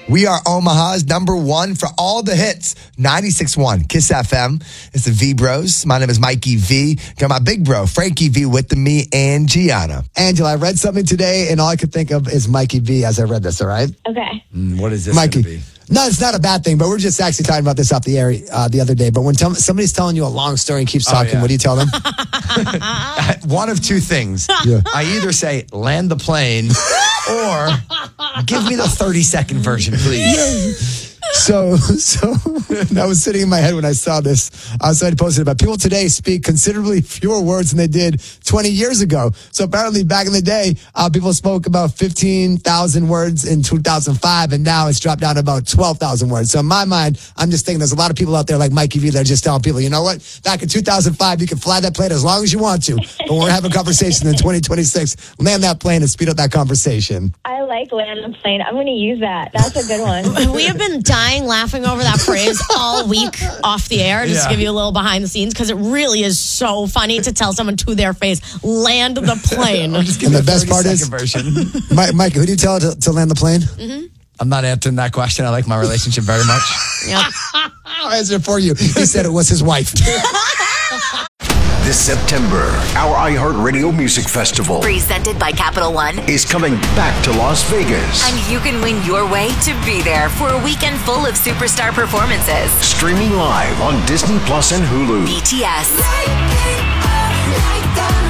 We are Omaha's number one for all the hits. 96.1 Kiss FM. It's the V Bros. My name is Mikey V. Got my big bro, Frankie V, with me and Gianna. Angela, I read something today, and all I could think of is Mikey V as I read this, all right? Okay. What is this Mikey. going to be? No, it's not a bad thing, but we're just actually talking about this off the air the other day. But when somebody's telling you a long story and keeps talking, yeah. what do you tell them? One of two things. Yeah. I either say, land the plane, or give me the 30-second version, please. So that was sitting in my head when I saw this. So I posted about people today speak considerably fewer words than they did 20 years ago. So apparently back in the day, people spoke about 15,000 words in 2005, and now it's dropped down to about 12,000 words. So in my mind, I'm just thinking there's a lot of people out there like Mikey V that are just telling people, you know what? Back in 2005, you can fly that plane as long as you want to. But when we're having a conversation in 2026, land that plane and speed up that conversation. I like land the plane. I'm going to use that. That's a good one. We have been dying laughing over that phrase all week off the air, just to give you a little behind the scenes, because it really is so funny to tell someone to their face, land the plane. And the best part is, Mike, who do you tell to land the plane? Mm-hmm. I'm not answering that question. I like my relationship very much. Yep. I'll answer it for you. He said it was his wife. This September, our iHeartRadio Music Festival presented by Capital One is coming back to Las Vegas. And you can win your way to be there for a weekend full of superstar performances. Streaming live on Disney Plus and Hulu. BTS.